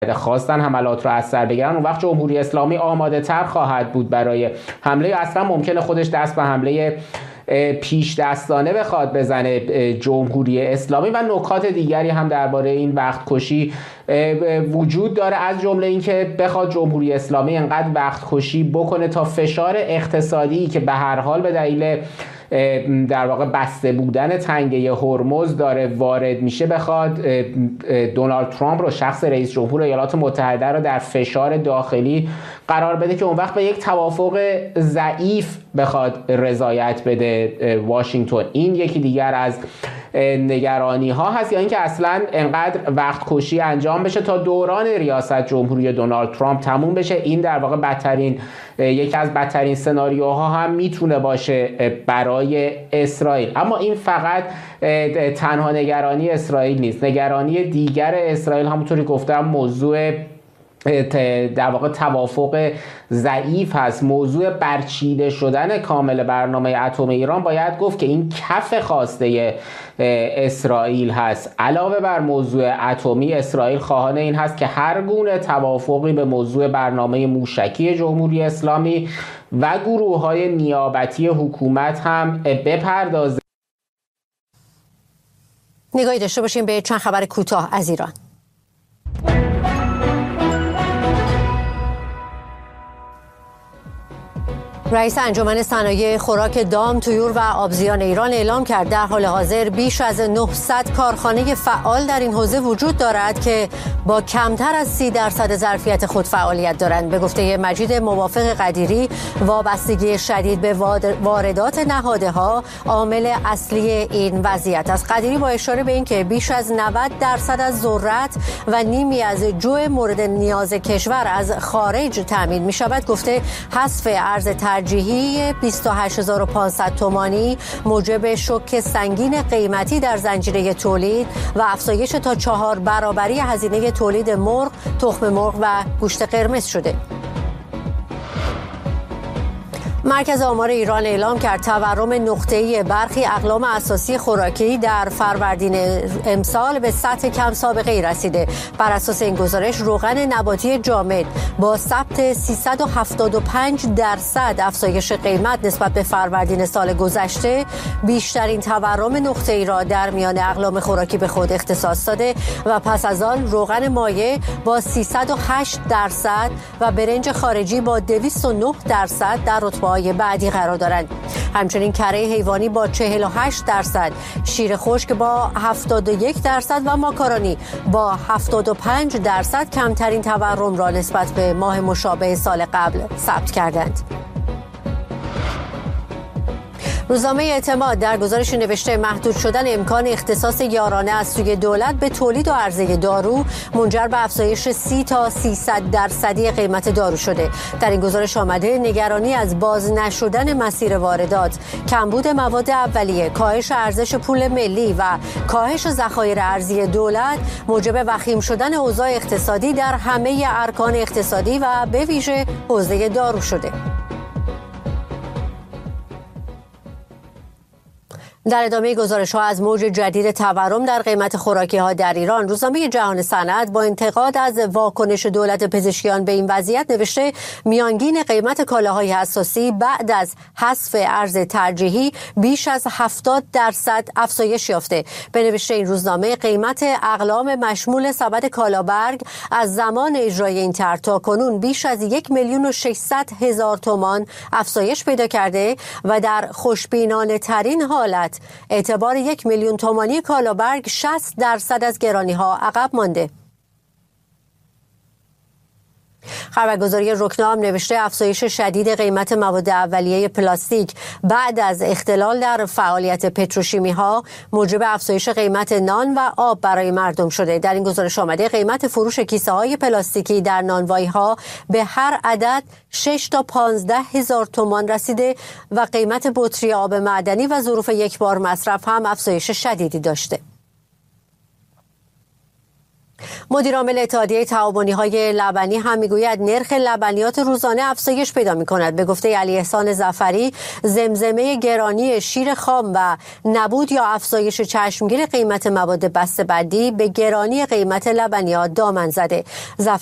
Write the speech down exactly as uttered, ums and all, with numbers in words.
خواستن حملات رو از سر بگیرن، اون وقت جمهوری اسلامی آماده تر خواهد بود برای حمله. اصلا ممکنه خودش دست به حمله پیش دستانه بخواد بزنه جمهوری اسلامی. و نکات دیگری هم درباره این وقت کشی وجود داره، از جمله اینکه بخواد جمهوری اسلامی انقدر وقت کشی بکنه تا فشار اقتصادی که به هر حال به دلیل در واقع بسته بودن تنگه هرمز داره وارد میشه، بخواد دونالد ترامپ رو، شخص رئیس جمهور ایالات متحده رو در فشار داخلی قرار بده که اون وقت به یک توافق ضعیف بخواد رضایت بده واشنگتن. این یکی دیگر از نگرانی ها هست، یا اینکه اصلا انقدر وقت کشی انجام بشه تا دوران ریاست جمهوری دونالد ترامپ تموم بشه. این در واقع بدترین، یکی از بدترین سناریوها هم میتونه باشه برای اسرائیل. اما این فقط تنها نگرانی اسرائیل نیست. نگرانی دیگر اسرائیل همونطوری گفتم موضوع در واقع توافق ضعیف هست، موضوع برچیده شدن کامل برنامه اتمی ایران. باید گفت که این کف خواسته اسرائیل هست. علاوه بر موضوع اتمی، اسرائیل خواهان این هست که هر گونه توافقی به موضوع برنامه موشکی جمهوری اسلامی و گروه‌های نیابتی حکومت هم بپردازه. نگاهی داشته باشیم به چند خبر کوتاه از ایران. رئیس انجمن صنایع خوراک دام، طیور و آبزیان ایران اعلام کرد در حال حاضر بیش از نهصد کارخانه فعال در این حوزه وجود دارد که با کمتر از سی درصد ظرفیت خود فعالیت دارند. به گفته مجید موافق قدیری، وابستگی شدید به واردات نهادها عامل اصلی این وضعیت است. قدیری با اشاره به اینکه بیش از نود درصد از ذرت و نیمی از جو مورد نیاز کشور از خارج تامین می شود، گفته حذف ارز ترجیحی بیست و هشت هزار و پانصد تومانی موجب شوک سنگین قیمتی در زنجیره تولید و افزایش تا چهار برابری هزینه تولید مرغ، تخم مرغ و گوشت قرمز شده. مرکز آمار ایران اعلام کرد تورم نقطه‌ای برخی اقلام اساسی خوراکی در فروردین امسال به سطح کم سابقه‌ای رسیده. بر اساس این گزارش، روغن نباتی جامد با ثبت سیصد و هفتاد و پنج درصد افزایش قیمت نسبت به فروردین سال گذشته بیشترین تورم نقطه‌ای را در میان اقلام خوراکی به خود اختصاص داده و پس از آن روغن مایع با سیصد و هشت درصد و برنج خارجی با دویست و نه درصد در رتبه بعدی قرار دارند. همچنین کره حیوانی با چهل و هشت درصد، شیر خشک با هفتاد و یک درصد و ماکارونی با هفتاد و پنج درصد کمترین تورم را نسبت به ماه مشابه سال قبل ثبت کردند. روزنامه اعتماد در گزارش نوشته محدود شدن امکان اختصاص یارانه از سوی دولت به تولید و عرضه دارو منجر به افزایش سی تا سیصد درصدی قیمت دارو شده. در این گزارش آمده نگرانی از باز نشدن مسیر واردات، کمبود مواد اولیه، کاهش ارزش پول ملی و کاهش ذخایر ارزی دولت موجب وخیم شدن اوضاع اقتصادی در همه ارکان اقتصادی و به ویژه حوزه دارو شده. در ادامه گزارش ها از موج جدید تورم در قیمت خوراکی ها در ایران، روزنامه جهان صنعت با انتقاد از واکنش دولت پزشکیان به این وضعیت نوشته میانگین قیمت کالاهای اساسی بعد از حذف ارز ترجیحی بیش از هفتاد درصد افزایش یافته. به نوشته این روزنامه، قیمت اقلام مشمول سبد کالابرگ از زمان اجرای این طرح تا کنون بیش از یک میلیون و ششصد هزار تومان افزایش پیدا کرده و در خوشبینانه ترین حالت اعتبار یک میلیون تومانی کالابرگ شصت درصد از گرانی ها عقب مانده. خبرگزاری رکنام نوشته افزایش شدید قیمت مواد اولیه پلاستیک بعد از اختلال در فعالیت پتروشیمی ها موجب افزایش قیمت نان و آب برای مردم شده. در این گزارش آمده قیمت فروش کیسه های پلاستیکی در نانوایی ها به هر عدد شش تا پانزده هزار تومان رسیده و قیمت بطری آب معدنی و ظروف یک بار مصرف هم افزایش شدیدی داشته. مدیرعامل اتحادیه تعاونی‌های لبنی هم میگوید نرخ لبنیات روزانه افزایش پیدا می‌کند. به گفته علی احسان ظفری، زمزمه گرانی شیر خام و نبود یا افزایش چشمگیر قیمت مواد بسته‌بندی به گرانی قیمت لبنیات دامن زده.